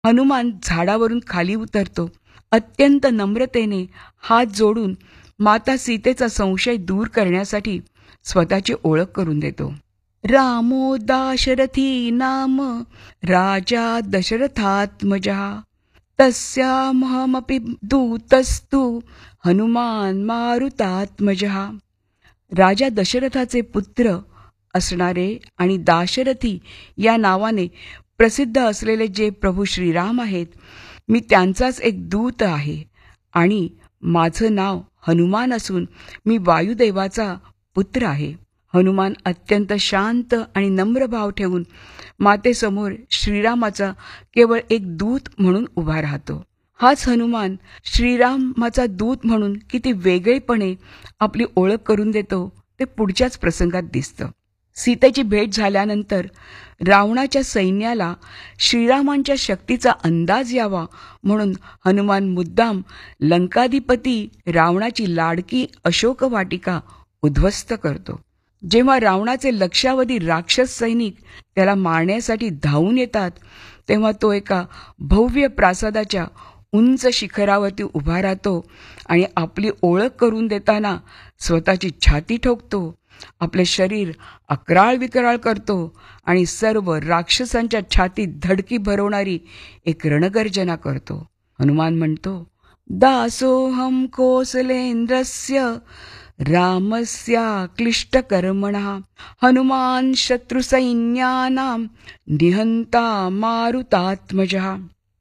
हनुमान झाडावरून खाली उतरतो. अत्यंत नम्रतेने हात जोडून माता सीतेचा संशय दूर करण्यासाठी स्वतःची ओळख करून देतो. रामो दाशरथी नाम राजा दशरथात्मजा तस्यामहमपि दूतस्तु हनुमान मारुतात्मजा. राजा दशरथाचे पुत्र असणारे आणि दाशरथी या नावाने प्रसिद्ध असलेले जे प्रभू श्रीराम आहेत, मी त्यांचाच एक दूत आहे आणि माझं नाव हनुमान असून मी वायुदेवाचा पुत्र आहे. हनुमान अत्यंत शांत आणि नम्र भाव ठेवून मातेसमोर श्रीरामाचा केवळ एक दूत म्हणून उभा राहतो. हाच हनुमान श्रीरामाचा दूत म्हणून किती वेगळेपणे आपली ओळख करून देतो ते पुढच्याच प्रसंगात दिसतं. सीतेची भेट झाल्यानंतर रावणाच्या सैन्याला श्रीरामांच्या शक्तीचा अंदाज यावा म्हणून हनुमान मुद्दाम लंकाधिपती रावणाची लाडकी अशोक वाटिका उद्ध्वस्त करतो. जेव्हा रावणाचे लक्षावधी राक्षस सैनिक त्याला मारण्यासाठी धावून येतात, तेव्हा तो एका भव्य प्रासादाच्या उंच शिखरावरती उभा राहतो आणि आपली ओळख करून देताना स्वतःची छाती ठोकतो, आपले शरीर अकराळ विकराळ करतो आणि सर्व राक्षसांच्या छातीत धडकी भरवणारी एक रणगर्जना करतो. हनुमान म्हणतो, दासोहम कौसलेंद्रस्य रामस्या क्लिष्टकर्मणः हनुमान शत्रुसैन्यानां निहंता मारुतात्मजः.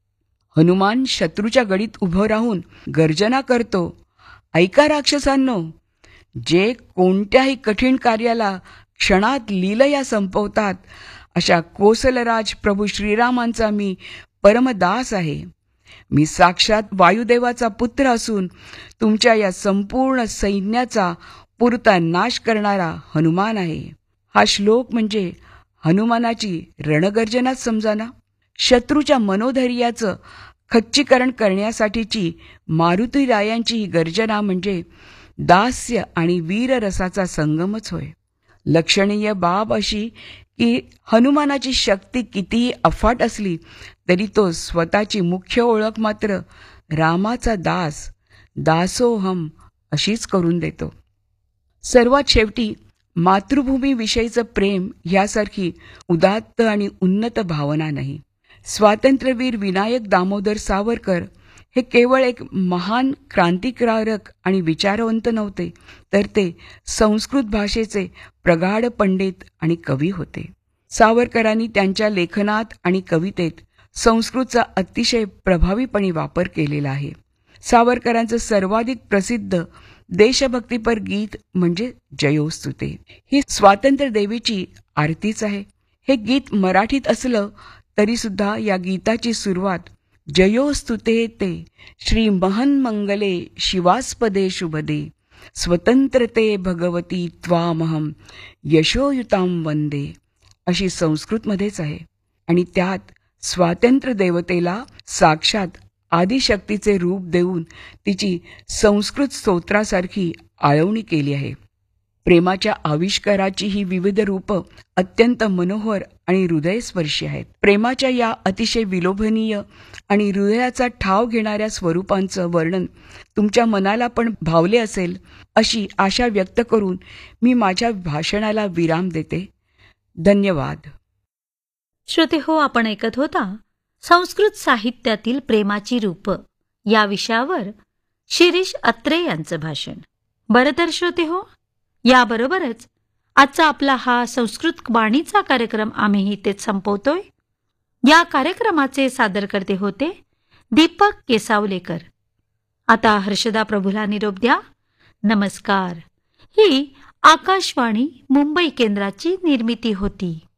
हनुमान शत्रूच्या गडीत उभं राहून गर्जना करतो, ऐका राक्षसांनो, जे कोणत्याही कठीण कार्याला क्षणात लीलया संपवतात अशा कोसलराज प्रभू श्रीरामांचा मी परमदास आहे. मी साक्षात वायुदेवाचा पुत्र असून तुमच्या या संपूर्ण सैन्याचा पुरता नाश करणारा हनुमान आहे. हा श्लोक म्हणजे हनुमानाची रणगर्जनाच समजा ना. शत्रूच्या मनोधैर्याचं खच्चीकरण करण्यासाठीची मारुतीरायांची ही गर्जना म्हणजे दास्य आणि वीररसाचा संगमच होय. लक्षणीय बाब अशी की हनुमानाची शक्ती कितीही अफाट असली तरी तो स्वतःची मुख्य ओळख मात्र रामाचा दास, दासोहम अशीच करून देतो. सर्वात शेवटी मातृभूमीविषयीचं प्रेम ह्यासारखी उदात्त आणि उन्नत भावना नाही. स्वातंत्र्यवीर विनायक दामोदर सावरकर हे केवळ एक महान क्रांतिकारक आणि विचारवंत नव्हते, तर ते संस्कृत भाषेचे प्रगाढ पंडित आणि कवी होते. सावरकरांनी त्यांच्या लेखनात आणि कवितेत संस्कृतचा अतिशय प्रभावीपणे वापर केलेला आहे. सावरकरांचं सर्वाधिक प्रसिद्ध देशभक्तीपर गीत म्हणजे जयोस्तुते. ही स्वातंत्र्य देवीची आरतीच आहे. हे गीत मराठीत असलं तरी सुद्धा या गीताची सुरुवात जयोस्तुते ते श्री महन्मंगले शिवास्पदे शुभदे स्वतंत्रते भगवती त्वामहम यशोयुताम वंदे अशी संस्कृतमध्येच आहे आणि त्यात स्वातंत्र्य देवतेला साक्षात आदिशक्तीचे रूप देऊन तिची संस्कृत स्तोत्रासारखी आळवणी केली आहे. प्रेमाच्या आविष्काराची ही विविध रूपं अत्यंत मनोहर आणि हृदयस्पर्शी आहेत. प्रेमाच्या या अतिशय विलोभनीय आणि हृदयाचा ठाव घेणाऱ्या स्वरूपांचं वर्णन तुमच्या मनाला पण भावले असेल अशी आशा व्यक्त करून मी माझ्या भाषणाला विराम देते. धन्यवाद. श्रोते हो, आपण ऐकत होता संस्कृत साहित्यातील प्रेमाची रूप या विषयावर शिरीष अत्रे यांचं भाषण. बरं तर श्रोते हो, याबरोबरच आजचा आपला हा संस्कृत वाणीचा कार्यक्रम आम्ही इथेच संपवतोय. या कार्यक्रमाचे सादरकर्ते होते दीपक केसावलेकर. आता हर्षदा प्रभूला निरोप द्या. नमस्कार. ही आकाशवाणी मुंबई केंद्राची निर्मिती होती.